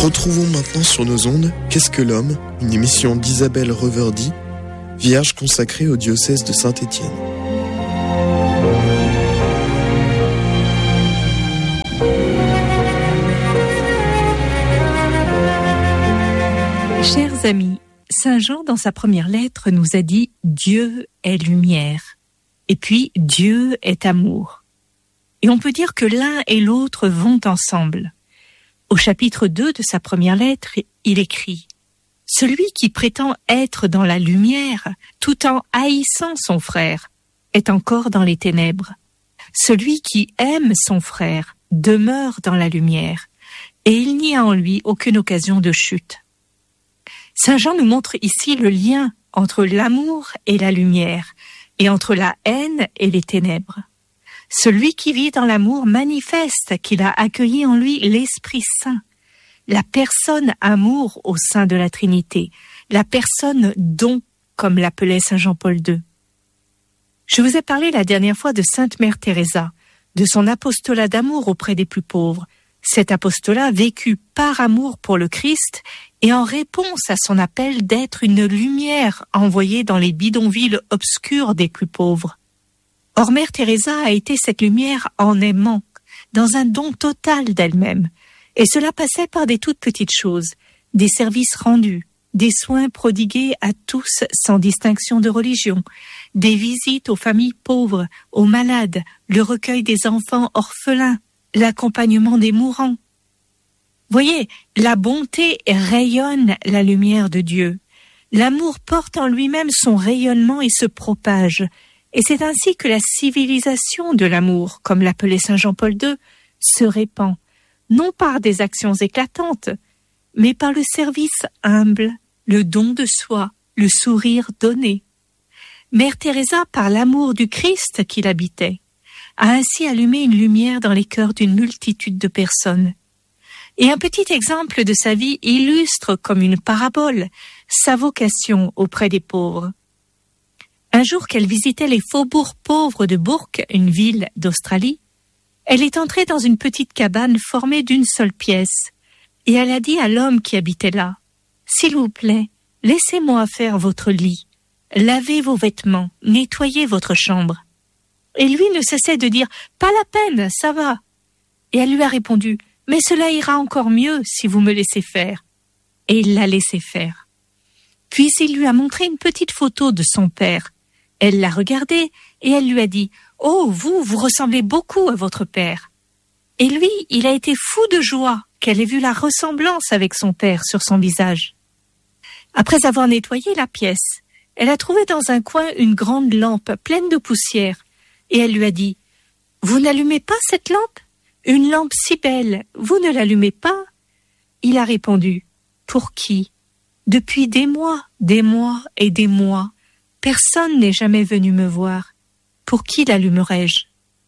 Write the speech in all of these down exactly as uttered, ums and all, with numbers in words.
Retrouvons maintenant sur nos ondes Qu'est-ce que l'homme, une émission d'Isabelle Reverdy, vierge consacrée au diocèse de Saint-Étienne. Chers amis, Saint Jean, dans sa première lettre, nous a dit « Dieu est lumière » et puis « Dieu est amour ». Et on peut dire que l'un et l'autre vont ensemble. Au chapitre deux de sa première lettre, il écrit « Celui qui prétend être dans la lumière, tout en haïssant son frère, est encore dans les ténèbres. Celui qui aime son frère demeure dans la lumière, et il n'y a en lui aucune occasion de chute. » Saint Jean nous montre ici le lien entre l'amour et la lumière, et entre la haine et les ténèbres. Celui qui vit dans l'amour manifeste qu'il a accueilli en lui l'Esprit Saint, la personne amour au sein de la Trinité, la personne don, comme l'appelait Saint Jean-Paul deux. Je vous ai parlé la dernière fois de Sainte Mère Teresa, de son apostolat d'amour auprès des plus pauvres. Cet apostolat vécu par amour pour le Christ et en réponse à son appel d'être une lumière envoyée dans les bidonvilles obscurs des plus pauvres. Or, Mère Teresa a été cette lumière en aimant, dans un don total d'elle-même, et cela passait par des toutes petites choses, des services rendus, des soins prodigués à tous sans distinction de religion, des visites aux familles pauvres, aux malades, le recueil des enfants orphelins, l'accompagnement des mourants. Voyez, la bonté rayonne la lumière de Dieu. L'amour porte en lui-même son rayonnement et se propage. Et c'est ainsi que la civilisation de l'amour, comme l'appelait Saint Jean-Paul deux, se répand, non par des actions éclatantes, mais par le service humble, le don de soi, le sourire donné. Mère Teresa, par l'amour du Christ qui l'habitait, a ainsi allumé une lumière dans les cœurs d'une multitude de personnes. Et un petit exemple de sa vie illustre comme une parabole sa vocation auprès des pauvres. Un jour qu'elle visitait les faubourgs pauvres de Bourke, une ville d'Australie, elle est entrée dans une petite cabane formée d'une seule pièce, et elle a dit à l'homme qui habitait là, « S'il vous plaît, laissez-moi faire votre lit, lavez vos vêtements, nettoyez votre chambre. » Et lui ne cessait de dire « Pas la peine, ça va !» Et elle lui a répondu « Mais cela ira encore mieux si vous me laissez faire. » Et il l'a laissé faire. Puis il lui a montré une petite photo de son père. Elle l'a regardée et elle lui a dit « Oh, vous, vous ressemblez beaucoup à votre père. » Et lui, il a été fou de joie qu'elle ait vu la ressemblance avec son père sur son visage. Après avoir nettoyé la pièce, elle a trouvé dans un coin une grande lampe pleine de poussière. Et elle lui a dit « Vous n'allumez pas cette lampe ? Une lampe si belle, vous ne l'allumez pas ?» Il a répondu « Pour qui ? Depuis des mois, des mois et des mois, personne n'est jamais venu me voir. Pour qui l'allumerais-je »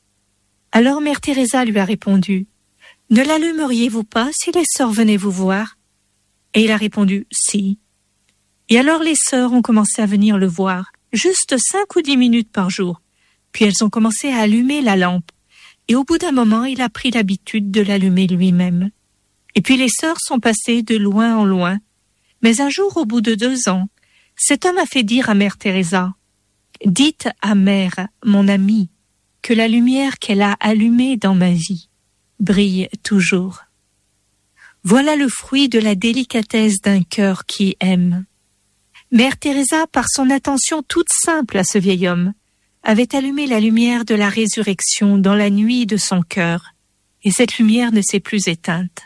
Alors Mère Teresa lui a répondu « Ne l'allumeriez-vous pas si les sœurs venaient vous voir ?» Et il a répondu « Si. » Et alors les sœurs ont commencé à venir le voir, juste cinq ou dix minutes par jour. Puis elles ont commencé à allumer la lampe. Et au bout d'un moment, il a pris l'habitude de l'allumer lui-même. Et puis les sœurs sont passées de loin en loin. Mais un jour, au bout de deux ans, cet homme a fait dire à Mère Teresa « Dites à Mère, mon amie, que la lumière qu'elle a allumée dans ma vie brille toujours. » Voilà le fruit de la délicatesse d'un cœur qui aime. Mère Teresa, par son attention toute simple à ce vieil homme, avait allumé la lumière de la résurrection dans la nuit de son cœur, et cette lumière ne s'est plus éteinte.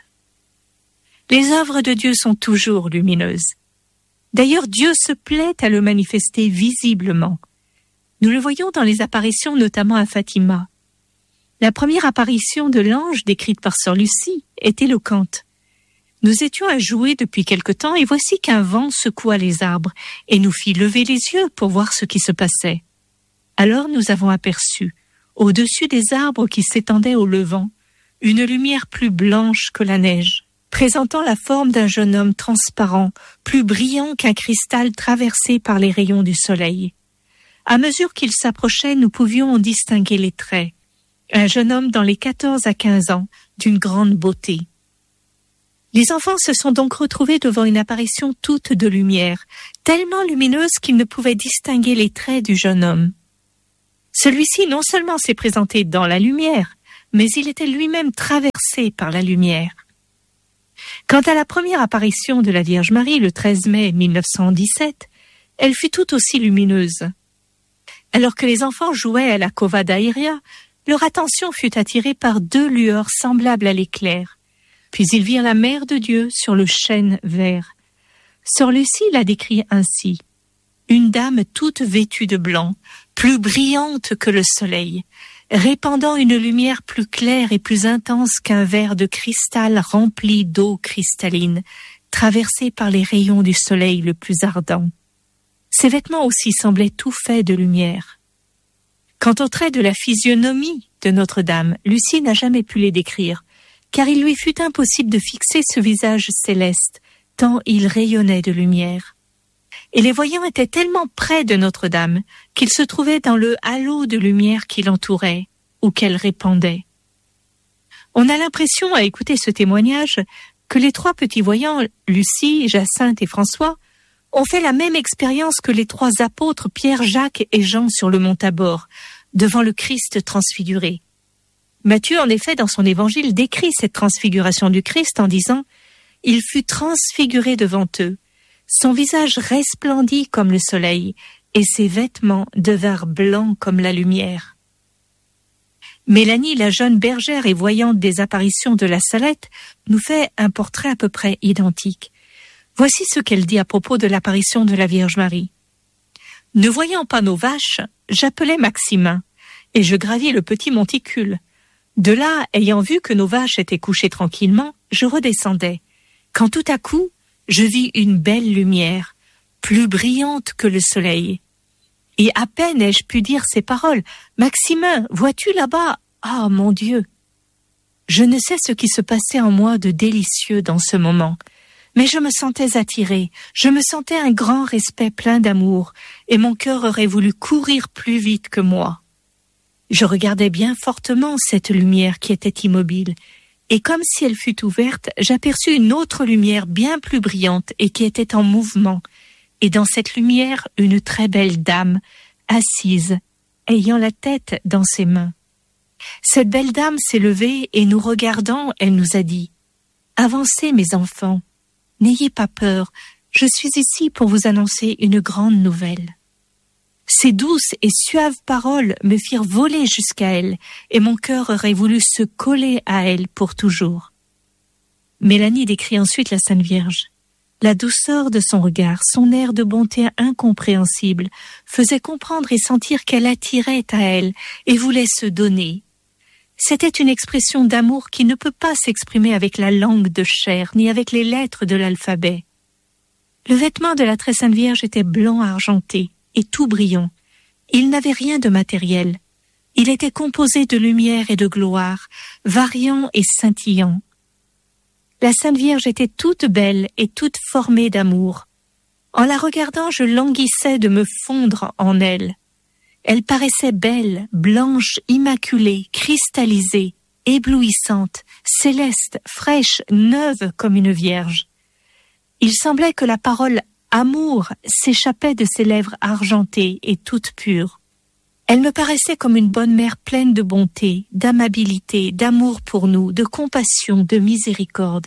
Les œuvres de Dieu sont toujours lumineuses. D'ailleurs, Dieu se plaît à le manifester visiblement. Nous le voyons dans les apparitions, notamment à Fatima. La première apparition de l'ange décrite par sœur Lucie est éloquente. Nous étions à jouer depuis quelque temps, et voici qu'un vent secoua les arbres et nous fit lever les yeux pour voir ce qui se passait. Alors nous avons aperçu, au-dessus des arbres qui s'étendaient au levant, une lumière plus blanche que la neige, présentant la forme d'un jeune homme transparent, plus brillant qu'un cristal traversé par les rayons du soleil. À mesure qu'il s'approchait, nous pouvions en distinguer les traits. Un jeune homme dans les quatorze à quinze ans, d'une grande beauté. Les enfants se sont donc retrouvés devant une apparition toute de lumière, tellement lumineuse qu'ils ne pouvaient distinguer les traits du jeune homme. Celui-ci non seulement s'est présenté dans la lumière, mais il était lui-même traversé par la lumière. Quant à la première apparition de la Vierge Marie le treize mai mille neuf cent dix-sept, elle fut tout aussi lumineuse. Alors que les enfants jouaient à la cova d'aéria, leur attention fut attirée par deux lueurs semblables à l'éclair. Puis ils virent la Mère de Dieu sur le chêne vert. Sœur Lucie la décrit ainsi. Une dame toute vêtue de blanc, plus brillante que le soleil, répandant une lumière plus claire et plus intense qu'un verre de cristal rempli d'eau cristalline, traversé par les rayons du soleil le plus ardent. Ses vêtements aussi semblaient tout faits de lumière. Quant aux traits de la physionomie de Notre-Dame, Lucie n'a jamais pu les décrire, car il lui fut impossible de fixer ce visage céleste, tant il rayonnait de lumière. Et les voyants étaient tellement près de Notre-Dame qu'ils se trouvaient dans le halo de lumière qui l'entourait ou qu'elle répandait. On a l'impression, à écouter ce témoignage, que les trois petits voyants, Lucie, Jacinthe et François, ont fait la même expérience que les trois apôtres Pierre, Jacques et Jean sur le mont Tabor, devant le Christ transfiguré. Matthieu, en effet, dans son évangile, décrit cette transfiguration du Christ en disant « Il fut transfiguré devant eux. Son visage resplendit comme le soleil, et ses vêtements devinrent blancs comme la lumière. » Mélanie, la jeune bergère et voyante des apparitions de la Salette, nous fait un portrait à peu près identique. Voici ce qu'elle dit à propos de l'apparition de la Vierge Marie. « Ne voyant pas nos vaches, j'appelais Maximin, et je gravis le petit monticule. De là, ayant vu que nos vaches étaient couchées tranquillement, je redescendais, quand tout à coup, je vis une belle lumière, plus brillante que le soleil. Et à peine ai-je pu dire ces paroles, « Maximin, vois-tu là-bas? Ah, mon Dieu !» Je ne sais ce qui se passait en moi de délicieux dans ce moment, mais je me sentais attirée, je me sentais un grand respect plein d'amour, et mon cœur aurait voulu courir plus vite que moi. Je regardais bien fortement cette lumière qui était immobile, et comme si elle fût ouverte, j'aperçus une autre lumière bien plus brillante et qui était en mouvement, et dans cette lumière, une très belle dame, assise, ayant la tête dans ses mains. Cette belle dame s'est levée et nous regardant, elle nous a dit « Avancez, mes enfants, n'ayez pas peur, je suis ici pour vous annoncer une grande nouvelle. » Ces douces et suaves paroles me firent voler jusqu'à elle, et mon cœur aurait voulu se coller à elle pour toujours. Mélanie décrit ensuite la Sainte Vierge. La douceur de son regard, son air de bonté incompréhensible, faisait comprendre et sentir qu'elle attirait à elle et voulait se donner. C'était une expression d'amour qui ne peut pas s'exprimer avec la langue de chair, ni avec les lettres de l'alphabet. Le vêtement de la très Sainte Vierge était blanc argenté et tout brillant. Il n'avait rien de matériel. Il était composé de lumière et de gloire, variant et scintillant. La Sainte Vierge était toute belle et toute formée d'amour. En la regardant, je languissais de me fondre en elle. Elle paraissait belle, blanche, immaculée, cristallisée, éblouissante, céleste, fraîche, neuve comme une vierge. Il semblait que la parole « amour » s'échappait de ses lèvres argentées et toutes pures. Elle me paraissait comme une bonne mère pleine de bonté, d'amabilité, d'amour pour nous, de compassion, de miséricorde.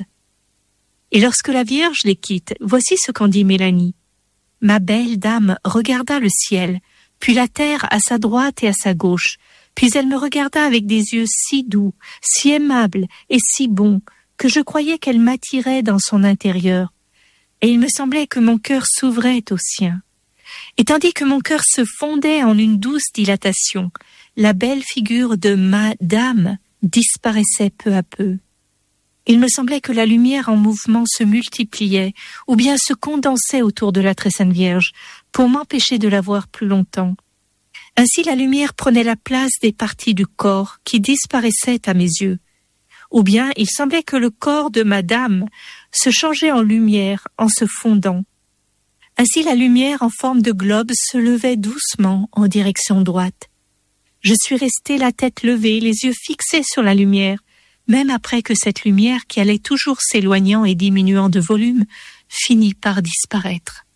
Et lorsque la Vierge les quitte, voici ce qu'en dit Mélanie. Ma belle dame regarda le ciel, puis la terre à sa droite et à sa gauche, puis elle me regarda avec des yeux si doux, si aimables et si bons, que je croyais qu'elle m'attirait dans son intérieur. Et il me semblait que mon cœur s'ouvrait au sien. Et tandis que mon cœur se fondait en une douce dilatation, la belle figure de ma dame disparaissait peu à peu. Il me semblait que la lumière en mouvement se multipliait ou bien se condensait autour de la très Sainte Vierge pour m'empêcher de la voir plus longtemps. Ainsi la lumière prenait la place des parties du corps qui disparaissaient à mes yeux. Ou bien il semblait que le corps de ma dame se changeait en lumière en se fondant. Ainsi la lumière en forme de globe se levait doucement en direction droite. Je suis restée la tête levée, les yeux fixés sur la lumière, même après que cette lumière qui allait toujours s'éloignant et diminuant de volume finit par disparaître.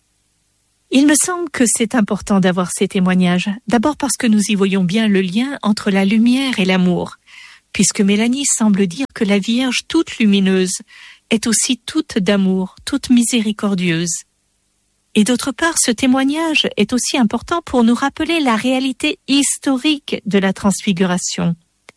Il me semble que c'est important d'avoir ces témoignages, d'abord parce que nous y voyons bien le lien entre la lumière et l'amour, puisque Mélanie semble dire que la Vierge toute lumineuse est aussi toute d'amour, toute miséricordieuse. Et d'autre part, ce témoignage est aussi important pour nous rappeler la réalité historique de la transfiguration.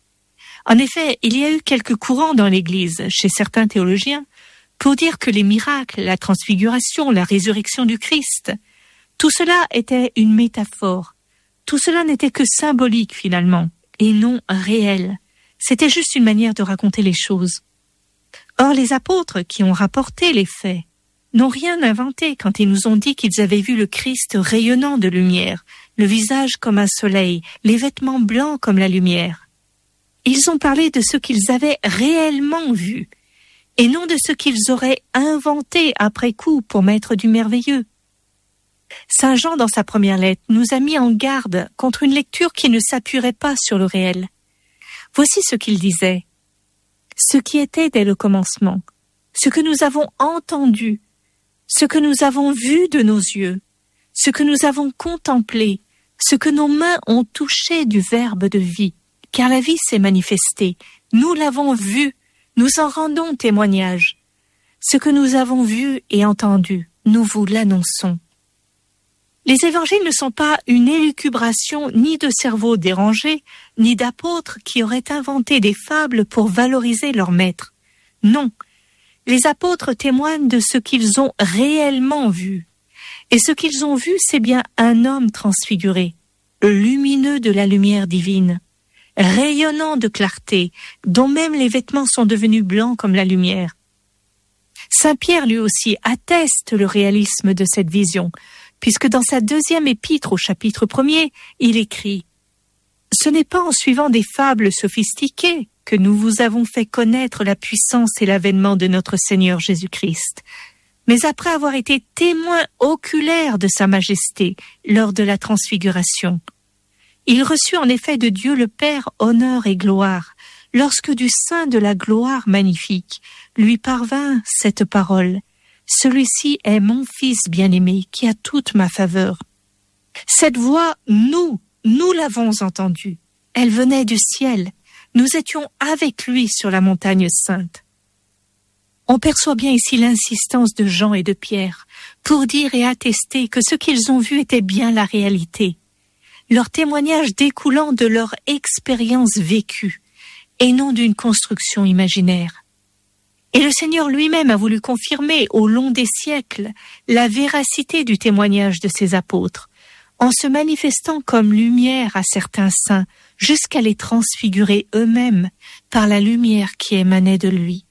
En effet, il y a eu quelques courants dans l'Église, chez certains théologiens, pour dire que les miracles, la transfiguration, la résurrection du Christ, tout cela était une métaphore. Tout cela n'était que symbolique finalement, et non réel. C'était juste une manière de raconter les choses. Or, les apôtres qui ont rapporté les faits n'ont rien inventé quand ils nous ont dit qu'ils avaient vu le Christ rayonnant de lumière, le visage comme un soleil, les vêtements blancs comme la lumière. Ils ont parlé de ce qu'ils avaient réellement vu, et non de ce qu'ils auraient inventé après coup pour mettre du merveilleux. Saint Jean, dans sa première lettre, nous a mis en garde contre une lecture qui ne s'appuierait pas sur le réel. Voici ce qu'il disait. Ce qui était dès le commencement, ce que nous avons entendu, ce que nous avons vu de nos yeux, ce que nous avons contemplé, ce que nos mains ont touché du Verbe de vie, car la vie s'est manifestée. Nous l'avons vu, nous en rendons témoignage. Ce que nous avons vu et entendu, nous vous l'annonçons. Les évangiles ne sont pas une élucubration ni de cerveaux dérangés, ni d'apôtres qui auraient inventé des fables pour valoriser leur maître. Non, les apôtres témoignent de ce qu'ils ont réellement vu. Et ce qu'ils ont vu, c'est bien un homme transfiguré, lumineux de la lumière divine, rayonnant de clarté, dont même les vêtements sont devenus blancs comme la lumière. Saint Pierre lui aussi atteste le réalisme de cette vision, puisque dans sa deuxième épître au chapitre premier, il écrit « Ce n'est pas en suivant des fables sophistiquées que nous vous avons fait connaître la puissance et l'avènement de notre Seigneur Jésus-Christ, mais après avoir été témoins oculaires de sa majesté lors de la transfiguration. Il reçut en effet de Dieu le Père honneur et gloire, lorsque du sein de la gloire magnifique lui parvint cette parole « Celui-ci est mon Fils bien-aimé qui a toute ma faveur. » Cette voix, nous, nous l'avons entendue. Elle venait du ciel. Nous étions avec lui sur la montagne sainte. On perçoit bien ici l'insistance de Jean et de Pierre pour dire et attester que ce qu'ils ont vu était bien la réalité. Leur témoignage découlant de leur expérience vécue et non d'une construction imaginaire. Et le Seigneur lui-même a voulu confirmer au long des siècles la véracité du témoignage de ses apôtres, en se manifestant comme lumière à certains saints, jusqu'à les transfigurer eux-mêmes par la lumière qui émanait de lui.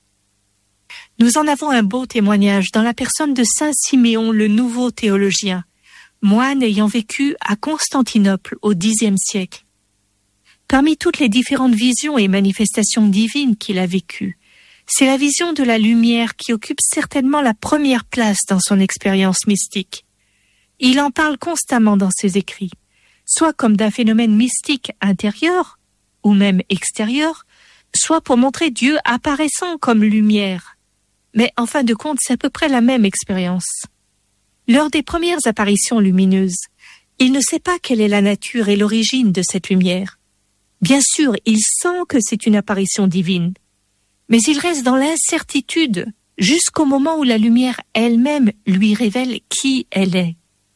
Nous en avons un beau témoignage dans la personne de saint Siméon, le nouveau théologien, moine ayant vécu à Constantinople au dixième siècle. Parmi toutes les différentes visions et manifestations divines qu'il a vécues, c'est la vision de la lumière qui occupe certainement la première place dans son expérience mystique. Il en parle constamment dans ses écrits, soit comme d'un phénomène mystique intérieur, ou même extérieur, soit pour montrer Dieu apparaissant comme lumière. Mais en fin de compte, c'est à peu près la même expérience. Lors des premières apparitions lumineuses, il ne sait pas quelle est la nature et l'origine de cette lumière. Bien sûr, il sent que c'est une apparition divine, mais il reste dans l'incertitude jusqu'au moment où la lumière elle-même lui révèle qui elle est.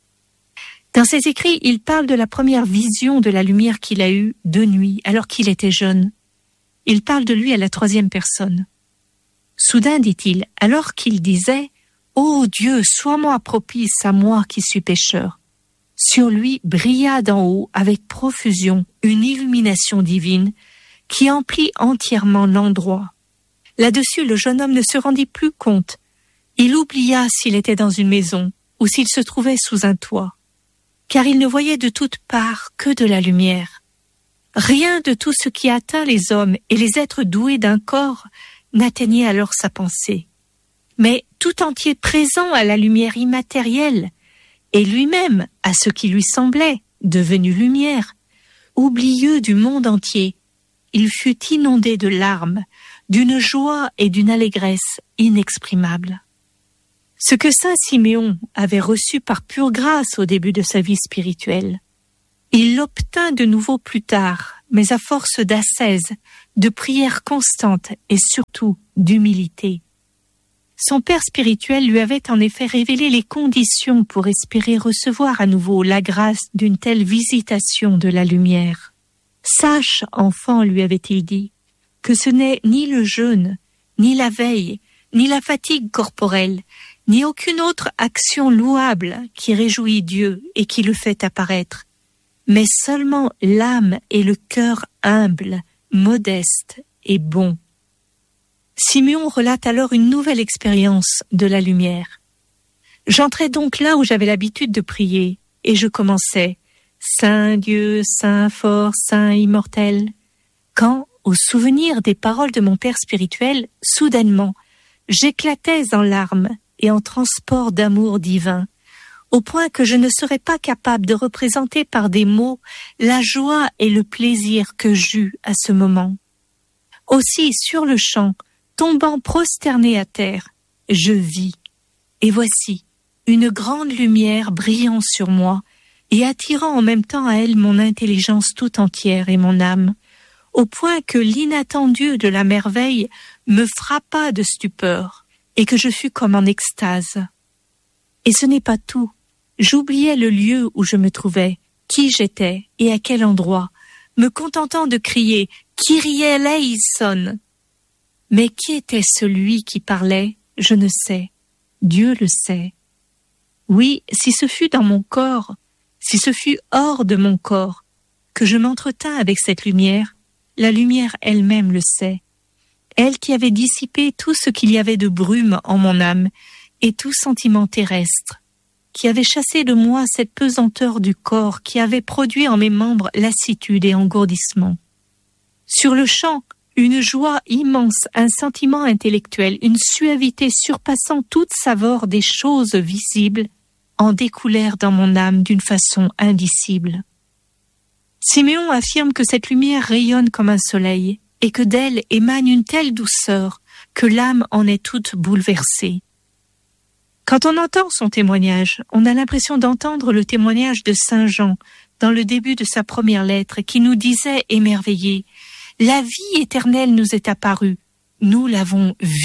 Dans ses écrits, il parle de la première vision de la lumière qu'il a eue de nuit, alors qu'il était jeune. Il parle de lui à la troisième personne. Soudain, dit-il, alors qu'il disait « Ô Dieu, sois-moi propice à moi qui suis pécheur », sur lui brilla d'en haut avec profusion une illumination divine qui emplit entièrement l'endroit. Là-dessus, le jeune homme ne se rendit plus compte. Il oublia s'il était dans une maison ou s'il se trouvait sous un toit, car il ne voyait de toutes parts que de la lumière. Rien de tout ce qui atteint les hommes et les êtres doués d'un corps n'atteignait alors sa pensée. Mais tout entier présent à la lumière immatérielle, et lui-même à ce qui lui semblait devenu lumière, oublieux du monde entier, il fut inondé de larmes d'une joie et d'une allégresse inexprimables. Ce que saint Siméon avait reçu par pure grâce au début de sa vie spirituelle, il l'obtint de nouveau plus tard, mais à force d'ascèse, de prière constante et surtout d'humilité. Son père spirituel lui avait en effet révélé les conditions pour espérer recevoir à nouveau la grâce d'une telle visitation de la lumière. « Sache, enfant, lui avait-il dit, que ce n'est ni le jeûne, ni la veille, ni la fatigue corporelle, ni aucune autre action louable qui réjouit Dieu et qui le fait apparaître, mais seulement l'âme et le cœur humble, modeste et bon. » Siméon relate alors une nouvelle expérience de la lumière. « J'entrais donc là où j'avais l'habitude de prier, et je commençais « Saint Dieu, Saint fort, Saint immortel », quand, au souvenir des paroles de mon père spirituel, soudainement, j'éclatais en larmes et en transport d'amour divin, au point que je ne serais pas capable de représenter par des mots la joie et le plaisir que j'eus à ce moment. Aussi, sur le champ, tombant prosterné à terre, je vis, et voici, une grande lumière brillant sur moi et attirant en même temps à elle mon intelligence tout entière et mon âme, au point que l'inattendu de la merveille me frappa de stupeur et que je fus comme en extase. Et ce n'est pas tout, j'oubliais le lieu où je me trouvais, qui j'étais et à quel endroit, me contentant de crier « Kyrie eleison !» Mais qui était celui qui parlait, je ne sais, Dieu le sait. Oui, si ce fut dans mon corps, si ce fut hors de mon corps, que je m'entretins avec cette lumière, la lumière elle-même le sait. Elle qui avait dissipé tout ce qu'il y avait de brume en mon âme et tout sentiment terrestre, qui avait chassé de moi cette pesanteur du corps qui avait produit en mes membres lassitude et engourdissement. Sur le champ, une joie immense, un sentiment intellectuel, une suavité surpassant toute saveur des choses visibles en découlèrent dans mon âme d'une façon indicible. Siméon affirme que cette lumière rayonne comme un soleil et que d'elle émane une telle douceur que l'âme en est toute bouleversée. Quand on entend son témoignage, on a l'impression d'entendre le témoignage de saint Jean dans le début de sa première lettre qui nous disait émerveillé « La vie éternelle nous est apparue, nous l'avons vue. »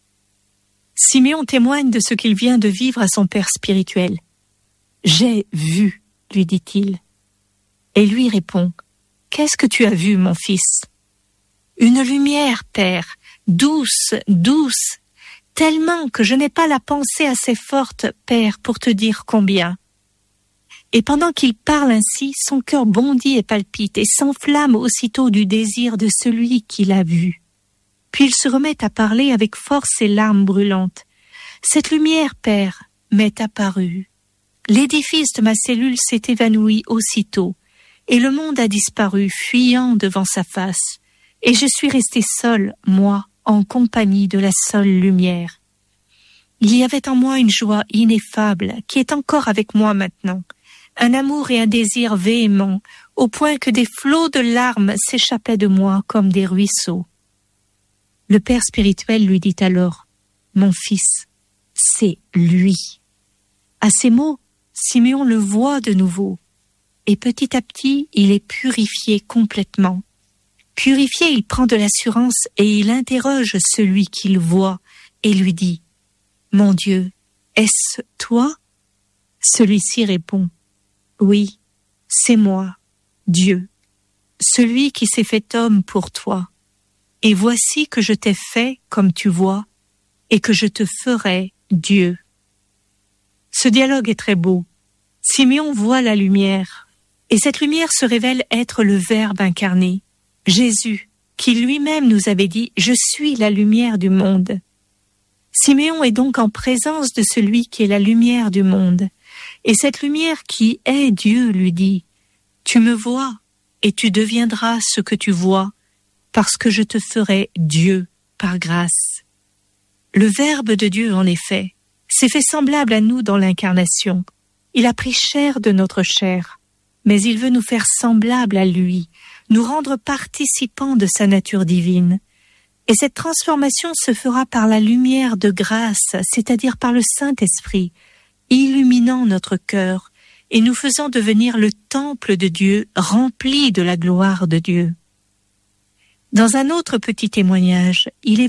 Siméon témoigne de ce qu'il vient de vivre à son père spirituel. « J'ai vu, lui dit-il. » Et lui répond « Qu'est-ce que tu as vu, mon fils ?»« Une lumière, père, douce, douce, tellement que je n'ai pas la pensée assez forte, père, pour te dire combien. » Et pendant qu'il parle ainsi, son cœur bondit et palpite et s'enflamme aussitôt du désir de celui qui l'a vu. Puis il se remet à parler avec force et larmes brûlantes. « Cette lumière, père, m'est apparue. L'édifice de ma cellule s'est évanoui aussitôt, et le monde a disparu, fuyant devant sa face, et je suis resté seul, moi, en compagnie de la seule lumière. Il y avait en moi une joie ineffable qui est encore avec moi maintenant, un amour et un désir véhéments, au point que des flots de larmes s'échappaient de moi comme des ruisseaux. » Le père spirituel lui dit alors « Mon fils, c'est lui. » À ces mots, Siméon le voit de nouveau, et petit à petit, il est purifié complètement. Purifié, il prend de l'assurance et il interroge celui qu'il voit et lui dit « Mon Dieu, est-ce toi ?» Celui-ci répond « Oui, c'est moi, Dieu, celui qui s'est fait homme pour toi. Et voici que je t'ai fait comme tu vois, et que je te ferai Dieu. » Ce dialogue est très beau. Siméon voit la lumière, et cette lumière se révèle être le Verbe incarné, Jésus, qui lui-même nous avait dit « Je suis la lumière du monde ». Siméon est donc en présence de celui qui est la lumière du monde, et cette lumière qui est Dieu lui dit « Tu me vois, et tu deviendras ce que tu vois, parce que je te ferai Dieu par grâce. » Le Verbe de Dieu, en effet, s'est fait semblable à nous dans l'incarnation. Il a pris chair de notre chair, mais il veut nous faire semblables à lui, nous rendre participants de sa nature divine. Et cette transformation se fera par la lumière de grâce, c'est-à-dire par le Saint-Esprit, illuminant notre cœur et nous faisant devenir le temple de Dieu rempli de la gloire de Dieu. Dans un autre petit témoignage, il est